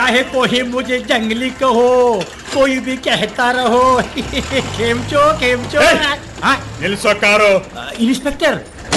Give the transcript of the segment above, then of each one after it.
चाहे कोई मुझे जंगली कहो, कोई भी कहता रहो खेमचो खेमचो। ನಿಲ್ಸೋ ಕಾರು. ಇನ್ಸ್ಪೆಕ್ಟರ್,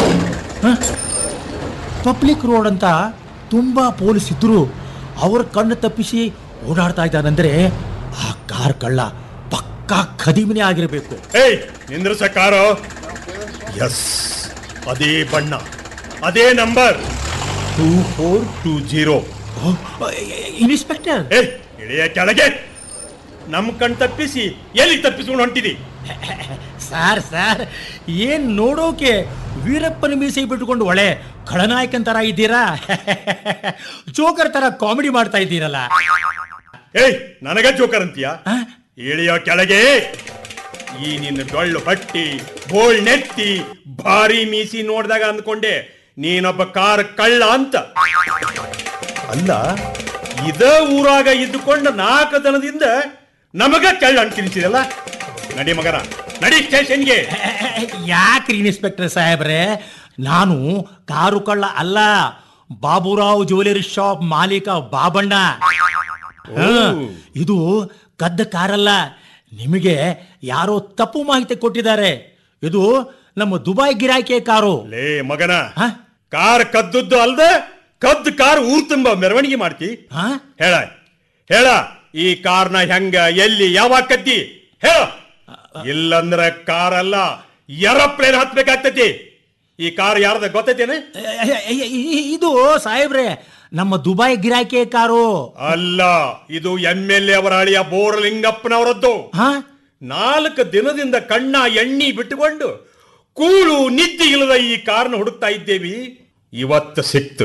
ಪಬ್ಲಿಕ್ ರೋಡ್ ಅಂತ ತುಂಬಾ ಪೊಲೀಸ್ ಇದ್ರು ಅವ್ರ ಕಣ್ಣು ತಪ್ಪಿಸಿ ಓಡಾಡ್ತಾ ಇದ್ದಾನಂದ್ರೆ ಆ ಕಾರ್ ಕಳ್ಳ ಪಕ್ಕಾ ಖದೀಮನೇ ಆಗಿರಬೇಕು. ನಿಂದ್ರಸ ಕಾರು. ಎಸ್, ಅದೇ ಬಣ್ಣ, ಅದೇ ನಂಬರ್ 2420. ಇನ್ಸ್ಪೆಕ್ಟರ್, ಇಳಿಯ ಕೆಳಗೆ. ನಮ್ ಕಣ್ ತಪ್ಪಿಸಿ ಎಲ್ಲಿ ತಪ್ಪಿಸ್ಕೊಂಡು ಹೊಂಟಿದಿ? ಸರ್ ಏನ್ ನೋಡೋಕೆ ವೀರಪ್ಪನ ಮೀಸೆ ಬಿಟ್ಟುಕೊಂಡು ಒಳ್ಳೆ ಖಳನಾಯಕನ್ ತರ ಇದ್ದೀರಾ? ಜೋಕರ್ ತರ ಕಾಮಿಡಿ ಮಾಡ್ತಾ ಇದ್ದೀರಲ್ಲ. ನನಗ ಜೋಕರ್ ಅಂತೀಯ? ಇಳಿಯೋ ಕೆಳಗೆ. ಈ ನಿನ್ನ ಡೊಳ್ಳು ಹಟ್ಟಿ, ಬೋಳ್ ನೆತ್ತಿ, ಭಾರಿ ಮೀಸಿ ನೋಡಿದಾಗ ಅಂದ್ಕೊಂಡೆ ನೀನೊಬ್ಬ ಕಾರ್ ಕಳ್ಳ ಅಂತ. ಅಲ್ಲ, ಇದ ಊರಾಗ ಇದ್ದುಕೊಂಡ 4 ದಿನದಿಂದ ನಮಗ ಕಳ್ಳ ಅಂತ ತಿನ್ಸಿದಲ್ಲ. ನಡಿ ಮಗನ, ನಡಿ ಸ್ಟೇಷನ್ಗೆ. ಯಾಕ್ರಿ ಇನ್ಸ್ಪೆಕ್ಟರ್ ಸಾಹೇಬ್ರೆ, ನಾನು ಕಾರು ಕಳ್ಳ ಅಲ್ಲ, ಬಾಬುರಾವ್ ಜ್ಯುವೆಲರಿ ಶಾಪ್ ಮಾಲೀಕ ಬಾಬಣ್ಣ. ಇದು ಕದ್ದ ಕಾರಲ್ಲ, ನಿಮಗೆ ಯಾರೋ ತಪ್ಪು ಮಾಹಿತಿ ಕೊಟ್ಟಿದ್ದಾರೆ. ಇದು ನಮ್ಮ ದುಬೈ ಗಿರಾಕಿ ಕಾರು. ಲೇ ಮಗನ, ಕಾರ್ ಕದ್ದದ್ದು ಅಲ್ದ, ಕದ್ದ ಕಾರ್ ಊರ್ ತುಂಬ ಮೆರವಣಿಗೆ ಮಾಡ್ತಿ? ಹೇಳ ಈ ಕಾರ್ನ ಹೆಂಗ, ಎಲ್ಲಿ, ಯಾವಾಗ ಕದ್ದಿ ಹೇಳ. ಇಲ್ಲಂದ್ರ ಕಾರ್ ಅಲ್ಲ, ಏರೋಪ್ಲೇನ್ ಹತ್ಬೇಕಾಗ್ತತಿ. ಈ ಕಾರ್ ಯಾರ್ದ ಗೊತ್ತೈತೇನೆ? ಇದು ಸಾಹೇಬ್ರೆ ನಮ್ಮ ದುಬೈ ಗಿರಾಕಿ ಕಾರು ಅಲ್ಲ, ಇದು MLA ಅವರ ಅಳಿಯ ಬೋರಲಿಂಗಪ್ಪನವರದ್ದು. 4 ದಿನದಿಂದ ಕಣ್ಣ ಎಣ್ಣಿ ಬಿಟ್ಟುಕೊಂಡು ಕೂಳು ನಿದ್ದೆ ಇಲ್ಲದ ಈ ಕಾರ್ನ ಹುಡುಕ್ತಾ ಇದ್ದೇವಿ. ಇವತ್ತು ಸಿಕ್ತು.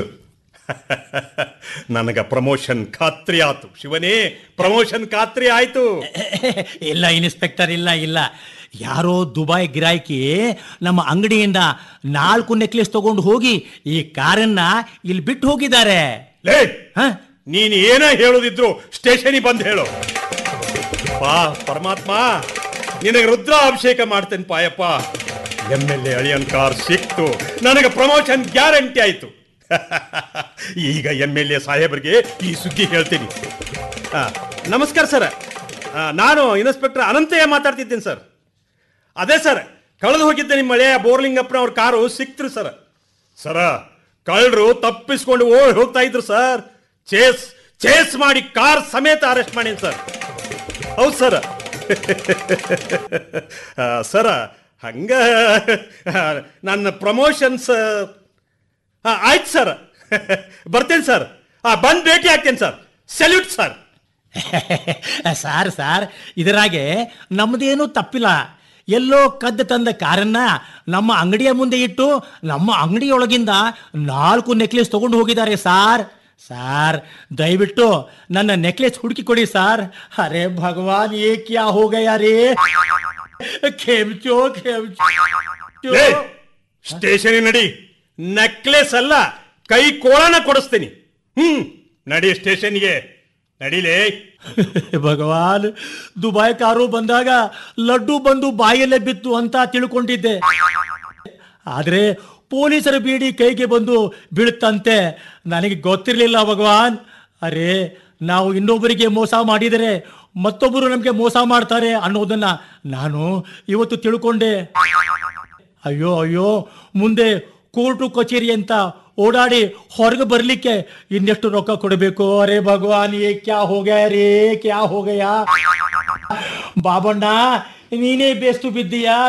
ನನಗ ಪ್ರಮೋಷನ್ ಖಾತ್ರಿ ಆಯ್ತು. ಶಿವನೇ, ಪ್ರಮೋಷನ್ ಖಾತ್ರಿ ಆಯ್ತು. ಇಲ್ಲ ಇನ್ಸ್ಪೆಕ್ಟರ್, ಇಲ್ಲ, ಯಾರೋ ದುಬೈ ಗಿರಾಕಿ ನಮ್ಮ ಅಂಗಡಿಯಿಂದ 4 ನೆಕ್ಲೆಸ್ ತಗೊಂಡು ಹೋಗಿ ಈ ಕಾರನ್ನ ಇಲ್ಲಿ ಬಿಟ್ಟು ಹೋಗಿದ್ದಾರೆ. ನೀನ್ ಏನ ಹೇಳೋದಿದ್ರು ಸ್ಟೇಷನಿಗೆ ಬಂದು ಹೇಳು. ಪರಮಾತ್ಮ, ನಿನಗೆ ರುದ್ರ ಅಭಿಷೇಕ ಮಾಡ್ತೇನೆ ಪಾಯಪ್ಪ. MLA ಅಳಿಯನ್ ಕಾರ್ ಸಿಕ್ತು, ನನಗೆ ಪ್ರಮೋಷನ್ ಗ್ಯಾರಂಟಿ ಆಯ್ತು. ಈಗ MLA ಸಾಹೇಬರಿಗೆ ಈ ಸುದ್ದಿ ಹೇಳ್ತೀನಿ. ನಮಸ್ಕಾರ ಸರ್, ನಾನು ಇನ್ಸ್ಪೆಕ್ಟರ್ ಅನಂತಯ್ಯ ಮಾತಾಡ್ತಿದ್ದೇನೆ ಸರ್. ಅದೇ ಸರ್, ಕಳೆದು ಹೋಗಿದ್ದೆ ನಿಮ್ಮ ಹಳೆಯ ಬೋರ್ಲಿಂಗಪ್ಪನವ್ರ ಕಾರು ಸಿಕ್ತ್ರು ಸರ್. ಕಳ್ಳರು ತಪ್ಪಿಸ್ಕೊಂಡು ಹೋಗ್ತಾ ಇದ್ರು ಸರ್. ಚೇಸ್ ಮಾಡಿ ಕಾರ್ ಸಮೇತ ಅರೆಸ್ಟ್ ಮಾಡಿ ಸರ್. ಹೌದು ಸರ್. ಸರ, ಹಂಗ ನನ್ನ ಪ್ರಮೋಷನ್ಸ್ ಆಯ್ತು ಸರ್. ಬರ್ತೇನೆ ಸರ್, ಬಂದು ಭೇಟಿ ಆಗ್ತೇನೆ ಸರ್. Salute sir. ಸಾರ್ ಇದರಾಗೆ ನಮ್ದೇನು ತಪ್ಪಿಲ್ಲ. ಎಲ್ಲೋ ಕದ್ದು ತಂದ ಕಾರನ್ನ ನಮ್ಮ ಅಂಗಡಿಯ ಮುಂದೆ ಇಟ್ಟು ನಮ್ಮ ಅಂಗಡಿಯೊಳಗಿಂದ 4 ನೆಕ್ಲೆಸ್ ತಗೊಂಡು ಹೋಗಿದ್ದಾರೆ ಸಾರ್. ದಯವಿಟ್ಟು ನನ್ನ ನೆಕ್ಲೆಸ್ ಹುಡುಕಿ ಕೊಡಿ ಸಾರ್. ಅರೆ ಭಗವಾನ್, ಏ ಕ್ಯಾ ಹೋ ಗಯಾ ರೇ? ಖೇಮ್ಚೋ. ಸ್ಟೇಷನ್ ನಡಿ. ನೆಕ್ಲೆಸ್ ಅಲ್ಲ, ಕೈ ಕೋಳನ ಕೊಡಿಸ್ತೀನಿ. ನಡಿ ಸ್ಟೇಷನ್ಗೆ, ನಡಿಲೇ. ಭಗವಾನ್, ದುಬೈ ಕಾರು ಬಂದಾಗ ಲಡ್ಡು ಬಂದು ಬಾಯಲ್ಲೇ ಬಿತ್ತು ಅಂತ ತಿಳ್ಕೊಂಡಿದ್ದೆ. ಆದ್ರೆ ಪೊಲೀಸರ ಬೀಡಿ ಕೈಗೆ ಬಂದು ಬೀಳುತ್ತಂತೆ ನನಗೆ ಗೊತ್ತಿರಲಿಲ್ಲ ಭಗವಾನ್. ಅರೆ, ನಾವು ಇನ್ನೊಬ್ಬರಿಗೆ ಮೋಸ ಮಾಡಿದರೆ ಮತ್ತೊಬ್ಬರು ನಮಗೆ ಮೋಸ ಮಾಡ್ತಾರೆ ಅನ್ನೋದನ್ನ ನಾನು ಇವತ್ತು ತಿಳ್ಕೊಂಡೆ. ಅಯ್ಯೋ, ಮುಂದೆ ಕೋರ್ಟು ಕಚೇರಿ ಅಂತ ಓಡಾಡಿ ಹೊರಗೆ ಬರ್ಲಿಕ್ಕೆ ಇನ್ನೆಷ್ಟು ರೊಕ್ಕ ಕೊಡಬೇಕು? ಅರೆ ಭಗವಾನ್, ಏ ಕ್ಯಾ ಹೋಗ್ಯಾ ರೇ, ಕ್ಯಾ ಹೋಗಯಾ? ಬಾಬಣ್ಣ, ನೀನೇ ಬೇಸ್ತು ಬಿದ್ದೀಯಾ?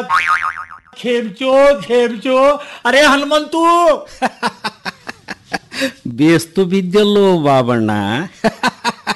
ಖೇಮ್ಚೋ. ಅರೆ ಹನುಮಂತು, ಬೇಸ್ತು ಬಿದ್ದಲ್ಲೋ ಬಾಬಣ್ಣ.